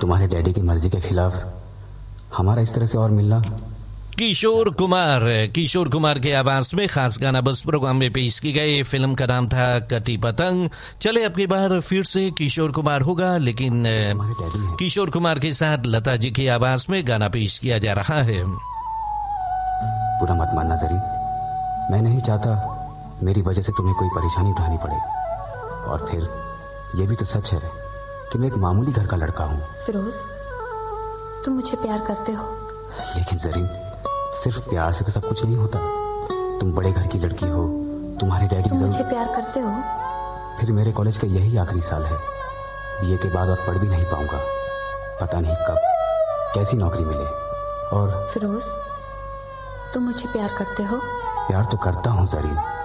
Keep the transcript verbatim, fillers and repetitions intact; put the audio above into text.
तुम्हारे डैडी की मर्जी के खिलाफ हमारा इस तरह से और मिलना। किशोर कुमार किशोर कुमार के आवाज में खास गाना बस प्रोग्राम में पेश की गई। फिल्म का नाम था कटी पतंग। चले अब की बार फिर से किशोर कुमार होगा, लेकिन किशोर कुमार के साथ लता जी की आवाज में गाना पेश किया जा रहा है। बुरा मत मानना जरीन, मैं नहीं चाहता मेरी वजह से तुम्हें कोई परेशानी उठानी पड़े। और फिर यह भी तो सच है कि मैं एक मामूली घर का लड़का हूँ। फिरोज, तुम मुझे प्यार करते हो। लेकिन जरीन, सिर्फ प्यार से तो सब कुछ नहीं होता। तुम बड़े घर की लड़की हो, तुम्हारे डैडी तुम मुझे प्यार करते हो। फिर मेरे कॉलेज का यही आखिरी साल है। बीए के बाद और पढ़ भी नहीं पाऊंगा। पता नहीं कब कैसी नौकरी मिले। और फिरोज, तुम मुझे प्यार करते हो। प्यार तो करता हूँ जरीन,